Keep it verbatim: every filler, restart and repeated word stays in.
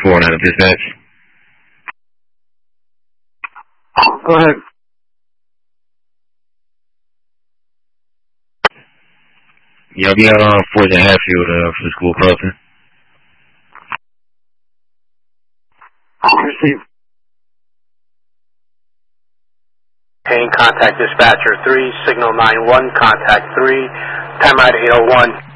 four nine dispatch. Go ahead. Yeah, I'll be out on fourth and Hatfield uh, for the school crossing. Receive. Paying contact dispatcher three, signal nine one, contact three, time out eight oh one.